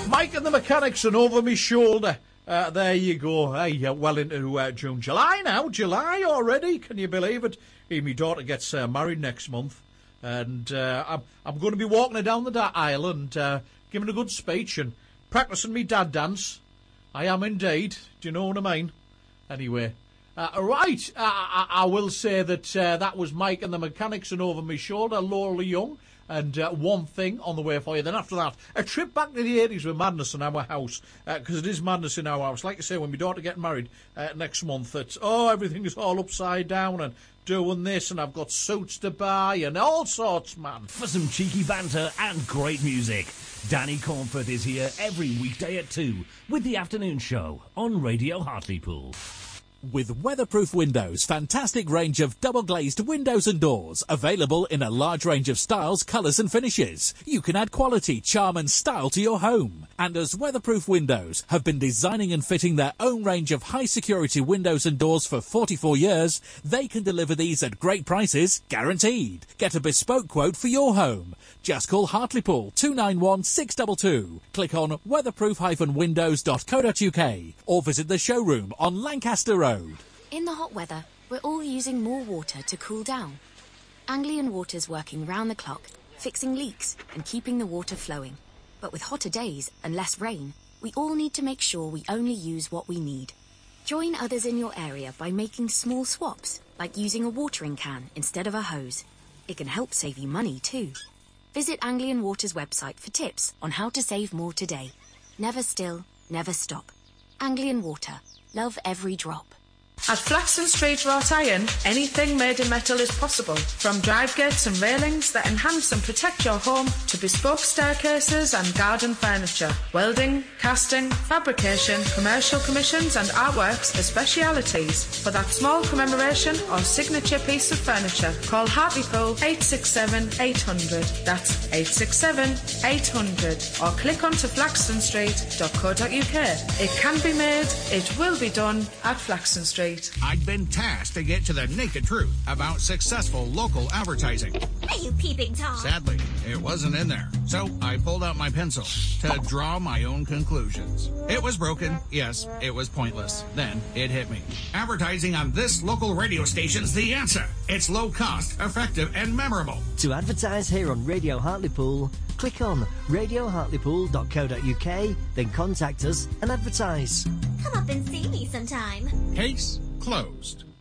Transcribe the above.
Mike and the Mechanics and Over Me Shoulder. There you go. Hey, well into June. July now. July already. Can you believe it? My daughter gets married next month. And I'm going to be walking her down the aisle and giving a good speech and practising me dad dance. I am indeed. Do you know what I mean? Anyway. Right. I will say that that was Mike and the Mechanics and Over Me Shoulder, Laura Young. And one thing on the way for you. Then after that, a trip back to the 80s with madness in our house. Because it is madness in our house. Like I say, when my daughter gets married next month, it's, everything is all upside down and doing this. And I've got suits to buy and all sorts, man. For some cheeky banter and great music, Danny Cornforth is here every weekday at 2 with the afternoon show on Radio Hartlepool. With Weatherproof Windows, fantastic range of double-glazed windows and doors, available in a large range of styles, colours and finishes. You can add quality, charm and style to your home. And as Weatherproof Windows have been designing and fitting their own range of high-security windows and doors for 44 years, they can deliver these at great prices, guaranteed. Get a bespoke quote for your home. Just call Hartlepool 291 622. Click on weatherproof-windows.co.uk or visit the showroom on Lancaster Road. In the hot weather, we're all using more water to cool down. Anglian Water's working round the clock, fixing leaks and keeping the water flowing. But with hotter days and less rain, we all need to make sure we only use what we need. Join others in your area by making small swaps, like using a watering can instead of a hose. It can help save you money too. Visit Anglian Water's website for tips on how to save more today. Never still, never stop. Anglian Water. Love every drop. At Flaxton Street Wrought Iron, anything made in metal is possible. From drive gates and railings that enhance and protect your home to bespoke staircases and garden furniture. Welding, casting, fabrication, commercial commissions and artworks are specialities. For that small commemoration or signature piece of furniture, call Hartlepool 867 800. That's 867 800. Or click onto flaxtonstreet.co.uk. It can be made, it will be done at Flaxton Street. I'd been tasked to get to the naked truth about successful local advertising. Are you peeping Tom? Sadly, it wasn't in there. So I pulled out my pencil to draw my own conclusions. It was broken. Yes, it was pointless. Then it hit me. Advertising on this local radio station's the answer. It's low cost, effective, and memorable. To advertise here on Radio Hartlepool, click on radiohartlepool.co.uk, then contact us and advertise. Come up and see me sometime. Case closed.